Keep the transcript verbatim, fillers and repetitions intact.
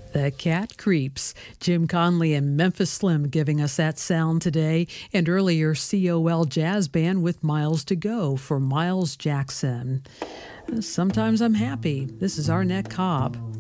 The Cat Creeps. Jim Conley and Memphis Slim giving us that sound today, and earlier C O L Jazz Band with Miles to Go for Miles Jackson. Sometimes I'm happy. This is Arnett Cobb.